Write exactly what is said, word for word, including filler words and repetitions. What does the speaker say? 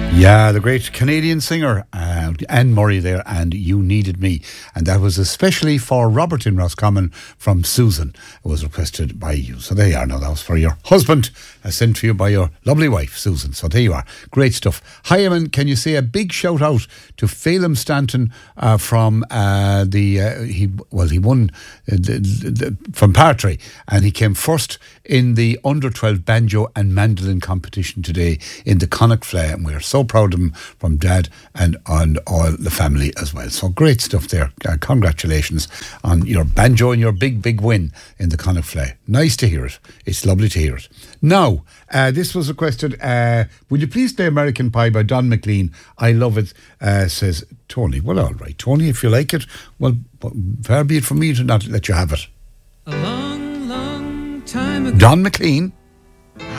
Yeah, the great Canadian singer uh, Anne Murray there, and You Needed Me. And that was especially for Robert in Roscommon from Susan. It was requested by you. So there you are. Now, that was for your husband, uh, sent to you by your lovely wife, Susan. So there you are. Great stuff. Hi, Eamon, can you say a big shout out to Phelim Stanton uh, from uh, the, uh, he well, he won uh, the, the, from Partry, and he came first in the under twelve banjo and mandolin competition today in the Connacht Flay, and we're so proud of him, from Dad and on all the family as well. So great stuff there. Uh, congratulations on your banjo and your big, big win in the Connacht Flay. Nice to hear it. It's lovely to hear it. Now, uh, this was requested. Uh, would you please play American Pie by Don McLean? I love it, uh, says Tony. Well, all right, Tony, if you like it, well, far be it from me to not let you have it. A long, long time ago. Don McLean.